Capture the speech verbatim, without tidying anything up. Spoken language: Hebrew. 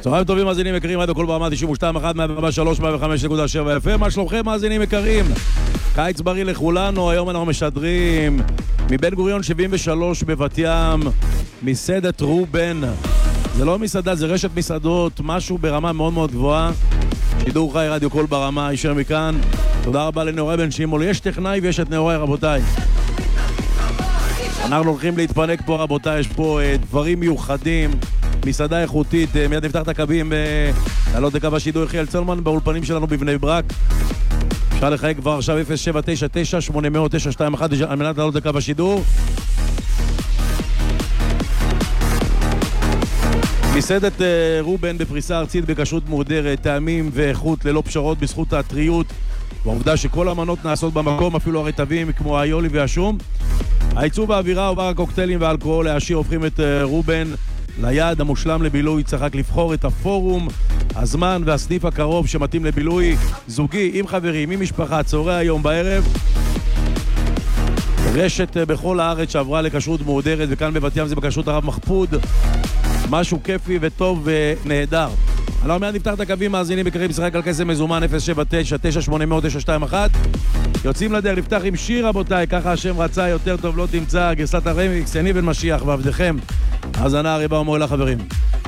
צהריים טובים מאזינים יקרים, רדיו קול ברמה תשעים ושתיים נקודה אחת, מאה ארבעים ושלוש נקודה חמש נקודה שבע אף אם. מה שלומכם מאזינים יקרים? קיץ בריא לכולנו. היום אנחנו משדרים מבן גוריון שבעים ושלוש בבת ים, מסעדת רובן. זה לא מסעדה, זה רשת מסעדות, משהו ברמה מאוד מאוד גבוהה. שידור חי רדיו קול ברמה, יישר מכאן. תודה רבה לנאורי בן שימול. יש טכנאי ויש את נאורי, רבותיי. אנחנו הולכים להתפנק פה, רבותיי. יש פה uh, דברים מיוחדים, מסעדה איכותית. uh, מיד נפתח את הקווים לעלות לקו השידור יחיאל צלמן באולפנים שלנו בבני ברק. אפשר לחייג כבר עכשיו אפס שבע תשע תשע שמונה אפס אפס תשע שתיים אחת על מנת לעלות לקו השידור. מסעדת uh, רובן בפריסה ארצית בכשרות מורדרת, טעמים ואיכות ללא פשרות בזכות הטריות והעובדה שכל המנות נעשות במקום, אפילו הרטבים כמו היולי והשום. העיצוב והאווירה ובר הקוקטיילים והאלכוהול העשיר הופכים את uh, רובן ליעד המושלם לבילוי. צריך רק לבחור את הפורום, הזמן והסניף הקרוב שמתאים לבילוי זוגי, עם חברים, עם משפחה, צהרי היום בערב. רשת uh, בכל הארץ שעברה לכשרות מורדרת, וכאן בבת ים זה בכשרות הרב מחפוד. משהו כיפי וטוב ונהדר. אנחנו מיד נפתח את הקווים מאזינים בקרים משחק על כסף מזומן אפס שבע תשע תשע שמונה אפס אפס תשע שתיים אחת. יוצאים לדרך, נפתח עם שיר רבותיי, ככה השם רצה, יותר טוב לא תמצא, גרסת הרמיקס, אני בן משיח ועבדכם. האזנה הרבה אומר לה חברים.